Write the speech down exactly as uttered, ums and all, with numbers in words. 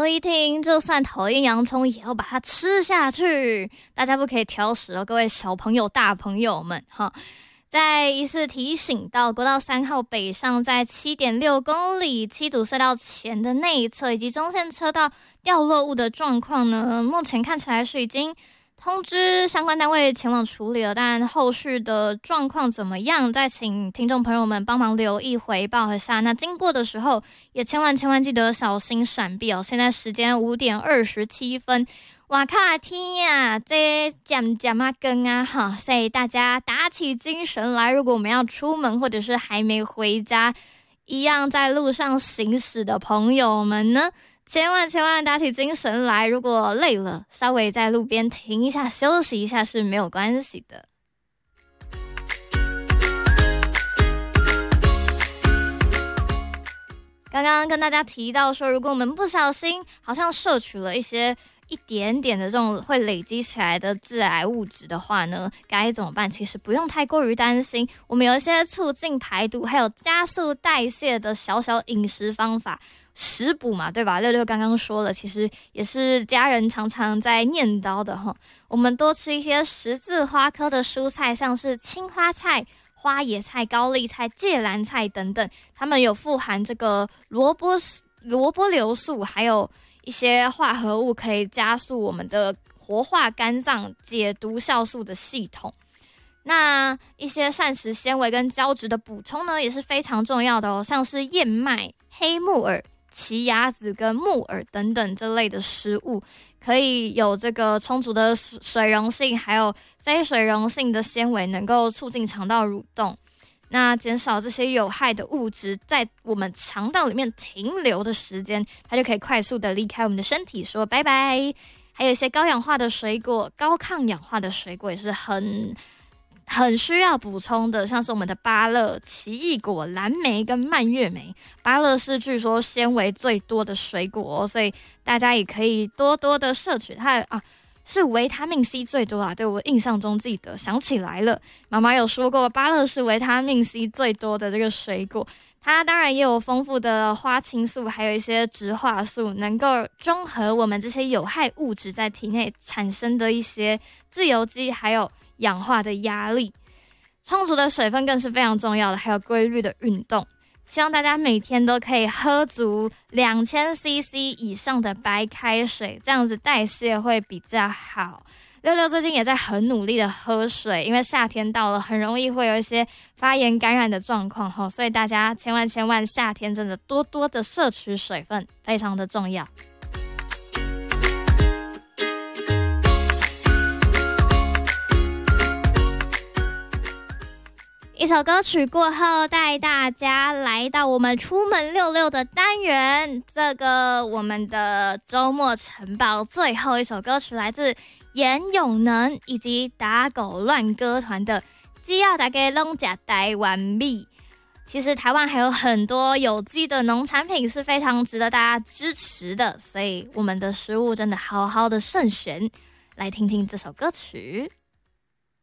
有一听，就算讨厌洋葱也要把它吃下去，大家不可以挑食哦，各位小朋友大朋友们哈。在一次提醒到国道三号北上在 七点六公里七堵隧道前的内侧以及中线车道掉落物的状况呢，目前看起来是已经通知相关单位前往处理了，但后续的状况怎么样，再请听众朋友们帮忙留意回报一下。那经过的时候也千万千万记得小心闪避哦。现在时间五点二十七分，哇靠天呀，这渐渐啊更啊哈，所以大家打起精神来。如果我们要出门或者是还没回家，一样在路上行驶的朋友们呢，千万千万打起精神来，如果累了，稍微在路边停一下休息一下是没有关系的。刚刚跟大家提到说，如果我们不小心好像摄取了一些一点点的这种会累积起来的致癌物质的话呢，该怎么办？其实不用太过于担心，我们有一些促进排毒还有加速代谢的小小饮食方法，食补嘛，对吧？六六刚刚说了，其实也是家人常常在念叨的齁。我们多吃一些十字花科的蔬菜，像是青花菜、花椰菜、高丽菜、芥蓝菜等等，它们有富含这个萝卜萝卜硫素，还有一些化合物可以加速我们的活化肝脏解毒酵素的系统。那一些膳食纤维跟胶质的补充呢，也是非常重要的哦，像是燕麦、黑木耳、奇亚籽跟木耳等等这类的食物，可以有这个充足的水溶性还有非水溶性的纤维，能够促进肠道蠕动，那减少这些有害的物质在我们肠道里面停留的时间，它就可以快速的离开我们的身体说拜拜。还有一些高氧化的水果，高抗氧化的水果也是很很需要补充的，像是我们的芭乐、奇异果、蓝莓跟蔓越莓。芭乐是据说纤维最多的水果哦，所以大家也可以多多的摄取它啊。是维他命 C 最多啊，对，我印象中记得想起来了，妈妈有说过芭乐是维他命 C 最多的这个水果，它当然也有丰富的花青素，还有一些植化素，能够中和我们这些有害物质在体内产生的一些自由基还有氧化的压力。充足的水分更是非常重要的，还有规律的运动。希望大家每天都可以喝足两千 C C 以上的白开水，这样子代谢会比较好。六六最近也在很努力的喝水，因为夏天到了，很容易会有一些发炎感染的状况，所以大家千万千万夏天真的多多的摄取水分，非常的重要。一首歌曲过后，带大家来到我们出门六六的单元。这个我们的周末晨报最后一首歌曲来自严永能以及打狗乱歌团的《只要大家拢吃台湾米》。其实台湾还有很多有机的农产品是非常值得大家支持的，所以我们的食物真的好好的慎选。来听听这首歌曲。